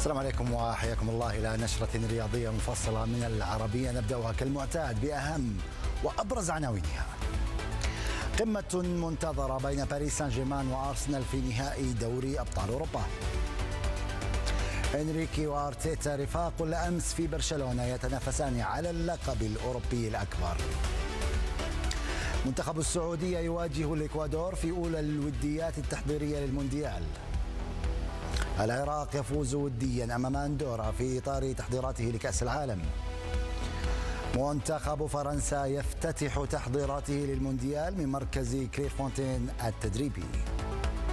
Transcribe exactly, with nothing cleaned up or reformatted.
السلام عليكم وحياكم الله إلى نشرة رياضية مفصلة من العربية، نبدأها كالمعتاد بأهم وأبرز عناوينها. قمة منتظرة بين باريس سان جيرمان وأرسنال في نهائي دوري أبطال أوروبا. إنريكي وأرتيتا رفاق الأمس في برشلونة يتنافسان على اللقب الأوروبي الأكبر. منتخب السعودية يواجه الإكوادور في أولى الوديات التحضيرية للمونديال. العراق يفوز وديا أمام أندورا في إطار تحضيراته لكأس العالم. منتخب فرنسا يفتتح تحضيراته للمونديال من مركز كليرفونتين التدريبي.